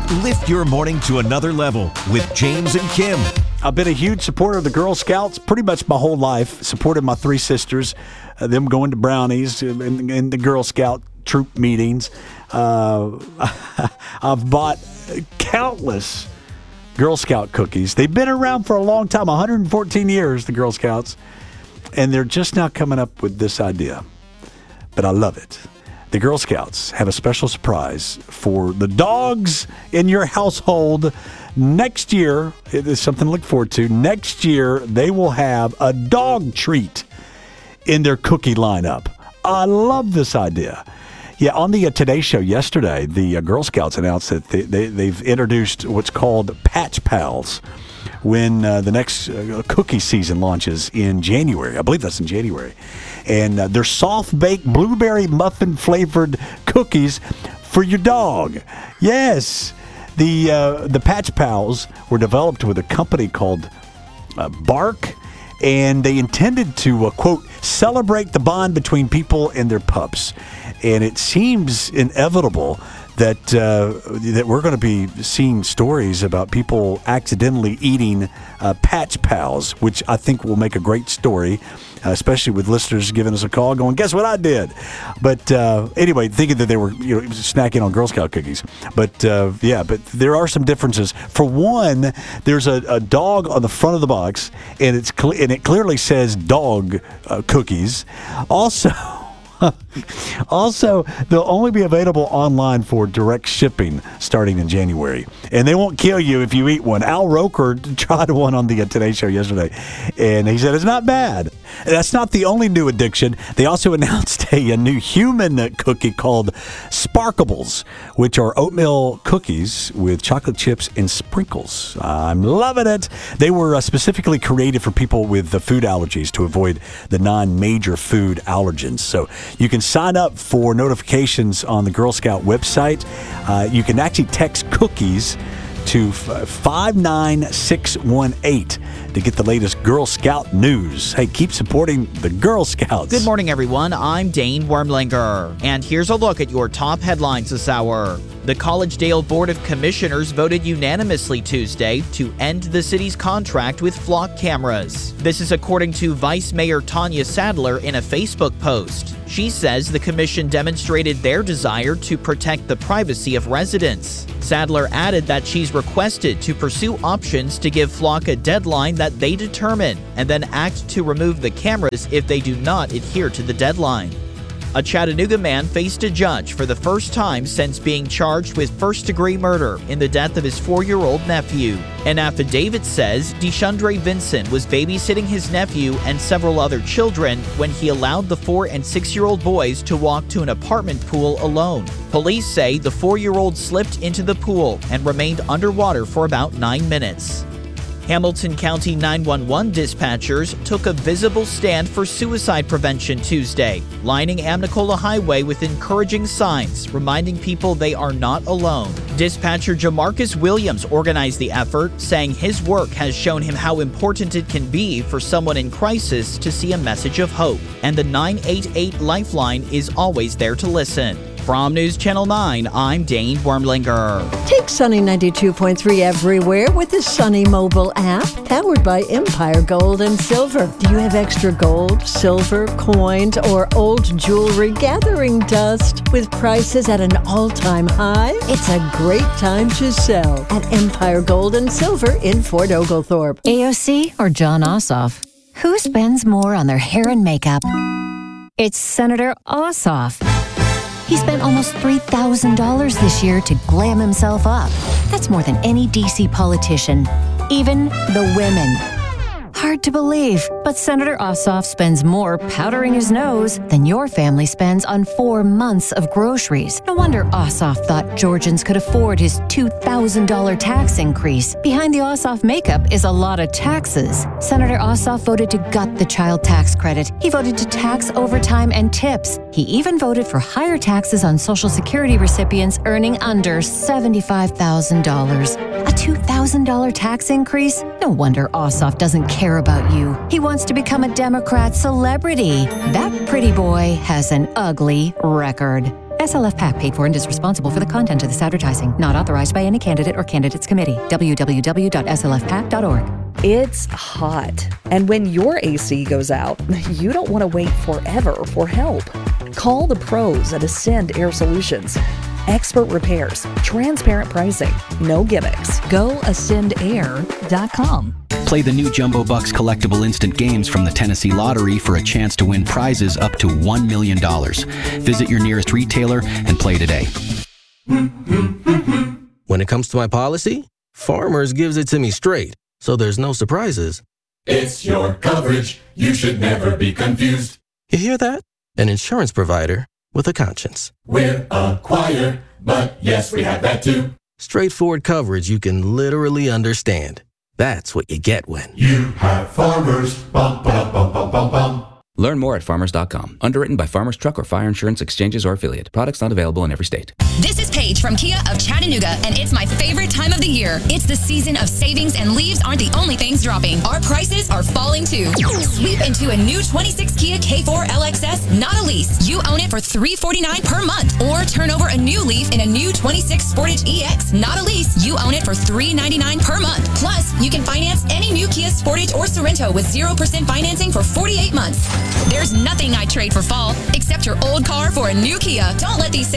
Lift your morning to another level with James and Kim. I've been a huge supporter of the Girl Scouts pretty much my whole life. Supported my three sisters, them going to brownies and the Girl Scout troop meetings. I've bought countless Girl Scout cookies. They've been around for a long time, 114 years, the Girl Scouts. And they're just now coming up with this idea. But I love it. The Girl Scouts have a special surprise for the dogs in your household. Next year, it is something to look forward to. Next year, they will have a dog treat in their cookie lineup. I love this idea. Yeah, on the Today Show yesterday, the Girl Scouts announced that they've introduced what's called Patch Pals when the next cookie season launches in January. I believe that's in January. And they're soft-baked blueberry muffin-flavored cookies for your dog. Yes. The Patch Pals were developed with a company called Bark, and they intended to, quote, celebrate the bond between people and their pups. And it seems inevitable that we're going to be seeing stories about people accidentally eating Patch Pals, which I think will make a great story, especially with listeners giving us a call going, guess what I did? But anyway, thinking that they were snacking on Girl Scout cookies. But but there are some differences. For one, there's a dog on the front of the box, and it clearly says dog cookies. Also, they'll only be available online for direct shipping starting in January. And they won't kill you if you eat one. Al Roker tried one on the Today Show yesterday, and he said it's not bad. That's not the only new addiction. They also announced a new human cookie called Sparkables, which are oatmeal cookies with chocolate chips and sprinkles. I'm loving it. They were specifically created for people with food allergies to avoid the 9 major food allergens. So you can sign up for notifications on the Girl Scout website. You can actually text cookies to 59618 to get the latest Girl Scout news. Hey, keep supporting the Girl Scouts. Good morning, everyone. I'm Dane Wormlinger, and here's a look at your top headlines this hour. The Collegedale Board of Commissioners voted unanimously Tuesday to end the city's contract with flock cameras. This is according to Vice Mayor Tanya Sadler in a Facebook post. She says the commission demonstrated their desire to protect the privacy of residents. Sadler added that she's requested to pursue options to give Flock a deadline that they determine and then act to remove the cameras if they do not adhere to the deadline. A Chattanooga man faced a judge for the first time since being charged with first-degree murder in the death of his 4-year-old nephew. An affidavit says Deshandre Vincent was babysitting his nephew and several other children when he allowed the 4- and 6-year-old boys to walk to an apartment pool alone. Police say the 4-year-old slipped into the pool and remained underwater for about 9 minutes. Hamilton County 911 dispatchers took a visible stand for suicide prevention Tuesday, lining Amnicola Highway with encouraging signs, reminding people they are not alone. Dispatcher Jamarcus Williams organized the effort, saying his work has shown him how important it can be for someone in crisis to see a message of hope, and the 988 Lifeline is always there to listen. From News Channel 9, I'm Dane Wormlinger. Take Sunny 92.3 everywhere with the Sunny mobile app, powered by Empire Gold and Silver. Do you have extra gold, silver, coins, or old jewelry gathering dust with prices at an all-time high? It's a great time to sell at Empire Gold and Silver in Fort Oglethorpe. AOC or John Ossoff? Who spends more on their hair and makeup? It's Senator Ossoff. He spent almost $3,000 this year to glam himself up. That's more than any DC politician, even the women. Hard to believe, but Senator Ossoff spends more powdering his nose than your family spends on 4 months of groceries. No wonder Ossoff thought Georgians could afford his $2,000 tax increase. Behind the Ossoff makeup is a lot of taxes. Senator Ossoff voted to gut the child tax credit. He voted to tax overtime and tips. He even voted for higher taxes on Social Security recipients earning under $75,000. A $2,000 tax increase? No wonder Ossoff doesn't care about you. He wants to become a Democrat celebrity. That pretty boy has an ugly record. SLF PAC paid for and is responsible for the content of this advertising. Not authorized by any candidate or candidates committee. www.slfpac.org. It's hot, and when your AC goes out, you don't want to wait forever for help. Call the pros at Ascend Air Solutions. Expert repairs, transparent pricing, no gimmicks. Go ascendair.com. Play the new Jumbo Bucks collectible instant games from the Tennessee Lottery for a chance to win prizes up to $1 million. Visit your nearest retailer and play today. When it comes to my policy, Farmers gives it to me straight, so there's no surprises. It's your coverage. You should never be confused. You hear that? An insurance provider with a conscience. We're a choir, but yes, we have that too. Straightforward coverage you can literally understand. That's what you get when you have Farmers. Bum, bum, bum, bum, bum, bum. Learn more at farmers.com. Underwritten by Farmers Truck or Fire Insurance Exchanges or Affiliate. Products not available in every state. This is Paige from Kia of Chattanooga, and it's my favorite time of the year. It's the season of savings, and leaves aren't the only things dropping. Our prices are falling too. Sweep into a new 26 Kia K4 LXS, not a lease. You own it for $349 per month. Or turn over a new leaf in a new 26 Sportage EX, not a lease. You own it for $399 per month. Plus, you can finance any new Kia Sportage or Sorento with 0% financing for 48 months. There's nothing I'd trade for fall, except your old car for a new Kia. Don't let these